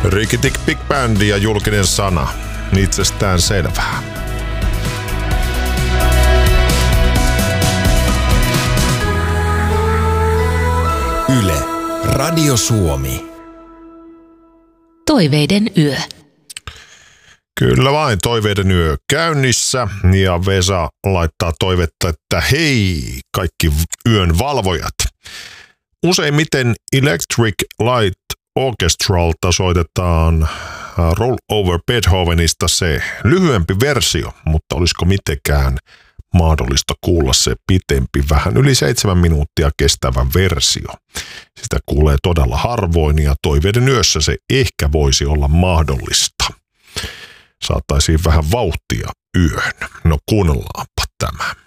Rikitik Big Band ja Julkinen sana. Itsestään selvää. Yle, Radio Suomi. Toiveiden yö. Kyllä vain, toiveiden yö käynnissä ja Vesa laittaa toivetta, että hei kaikki yön valvojat. Useimmiten Electric Light Orchestralta soitetaan Roll Over Beethovenista se lyhyempi versio, mutta olisiko mitenkään mahdollista kuulla se pitempi, vähän yli 7 minuuttia kestävä versio. Sitä kuulee todella harvoin ja toiveiden yössä se ehkä voisi olla mahdollista. Saataisiin vähän vauhtia yöhön. No kuunnellaanpa tämä.